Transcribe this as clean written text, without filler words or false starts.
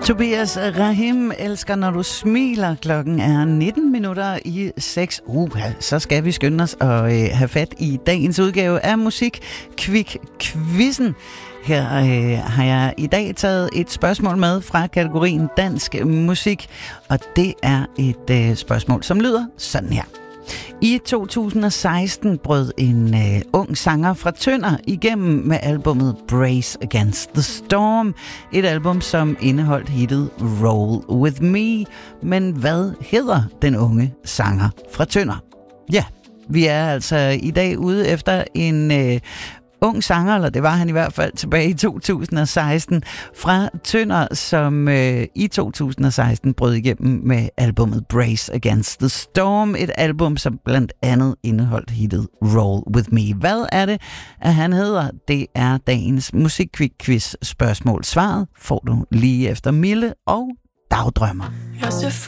Tobias Rahim elsker, når du smiler. Klokken er 6:19. Så skal vi skynde os og have fat i dagens udgave af Musik-Kvik-Quizzen. Her har jeg i dag taget et spørgsmål med fra kategorien dansk musik, og det er et spørgsmål, som lyder sådan her. I 2016 brød en ung sanger fra Tønder igennem med albummet Brace Against the Storm. Et album, som indeholdt hittet Roll With Me. Men hvad hedder den unge sanger fra Tønder? Ja, vi er altså i dag ude efter en ung sanger, eller det var han i hvert fald tilbage i 2016, fra Tønder, som i 2016 brød igennem med albummet Brace Against the Storm. Et album, som blandt andet indeholdt hittet Roll With Me. Hvad er det, at han hedder? Det er dagens Musik-Kvik-Quiz spørgsmål. Svaret får du lige efter Mille og Dagdrømmer.